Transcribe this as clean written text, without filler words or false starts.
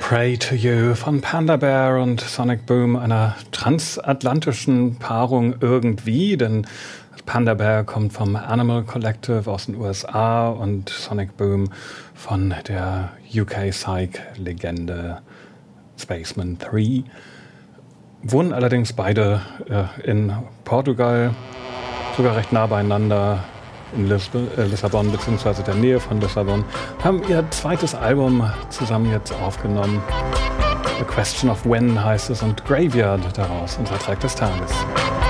Pray to You von Panda Bear und Sonic Boom, einer transatlantischen Paarung irgendwie, denn Panda Bear kommt vom Animal Collective aus den USA und Sonic Boom von der UK-Psych-Legende Spaceman 3. Wohnen allerdings beide in Portugal, sogar recht nah beieinander in Lissabon bzw. der Nähe von Lissabon, haben ihr zweites Album zusammen jetzt aufgenommen. A Question of When heißt es und Graveyard daraus, unser Track des Tages.